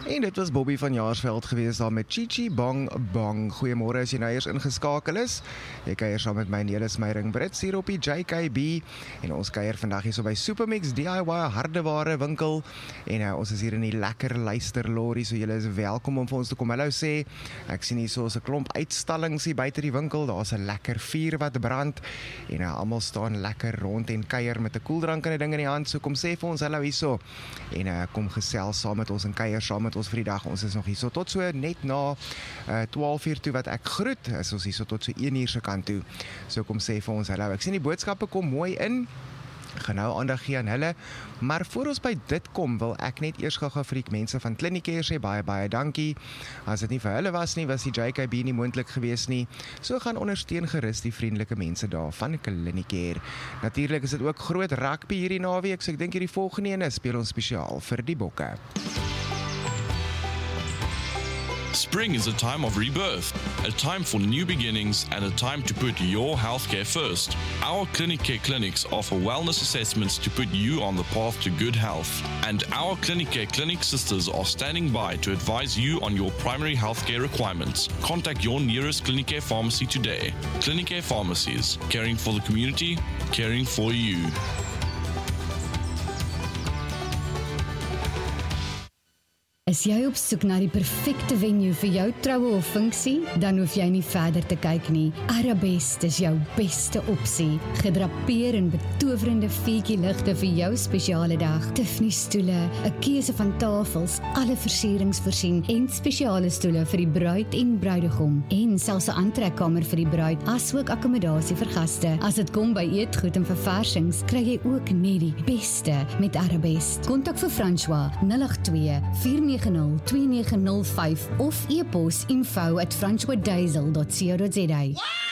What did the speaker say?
En dit was Bobby van Jaarsveld gewees daar met Chichi Bang Bang. Goeiemôre as jy nou eers ingeskakel is. Jy kuier saam met my Nelis Meyring Brits hier op die JKB. En ons kuier vandag hier so by Supermix DIY hardeware winkel. En ons is hier in die lekker luisterlorry, so julle is welkom om vir ons te kom hallo sê. Ek sien hier so 'n klomp uitstallings hier buite die winkel. Daar's 'n lekker vuur wat brand. En almal staan lekker rond en kuier met 'n koeldrank en 'n ding in die hand. So kom sê vir ons hallo hierso. En kom gesels saam met ons en kuier saam met ons vir die dag. Ons is nog hier so tot so net na 12 uur toe wat ek groet. Is ons hier so tot so 1 uur se kant toe. So kom sê vir ons hallo. Ek sien die boodskappe kom mooi in. Gaan nou aandag gee aan hulle, maar voor ons by dit kom, wil ek net eers gou vir die mense van Clinicare sê baie dankie. As dit nie vir hulle was nie, was die JKB nie moontlik gewees nie. So gaan ondersteun gerus die vriendelike mense daar van Clinicare. Natuurlik is dit ook groot rugby hierdie naweek, so ek dink hierdie volgende ene speel ons spesiaal vir die bokke. Spring is a time of rebirth, a time for new beginnings and a time to put your healthcare first. Our Clinicare clinics offer wellness assessments to put you on the path to good health. And our Clinicare clinic sisters are standing by to advise you on your primary healthcare requirements. Contact your nearest Clinicare pharmacy today. Clinicare Pharmacies, caring for the community, caring for you. Is jy op soek na die perfekte venue vir jou troue of funksie? Dan hoef jy nie verder te kyk nie. Arabest is jou beste opsie. Gedrapeer in betowerende vuurtjie-ligte vir jou spesiale dag. Tiffany stoele, 'n keuse van tafels, alle versierings voorsien en spesiale stoele vir die bruid en bruidegom. En selfs 'n aantrekkamer vir die bruid, asook akkommodasie vir gaste. As dit kom by eetgoed en verversings, kry jy ook net die beste met Arabest. Kontak vir François 082 490-2905 of e-pos info@francoisdiesel.co.za.